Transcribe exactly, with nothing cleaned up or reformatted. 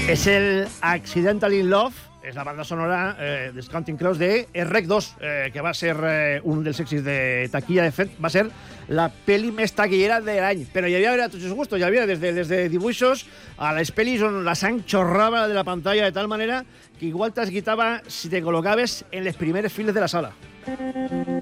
És el Accidental in Love, és la banda sonora eh, de Counting Crows de Rec dos, eh, que va ser eh, un dels èxits de taquilla. De fet, va ser la pel·li més taquillera de l'any. Però hi havia a tots els gustos, hi havia des de, des de dibuixos a les pel·lis on la sang xorrava de la pantalla de tal manera que igual t'esguitava si te col·locaves en les primeres files de la sala.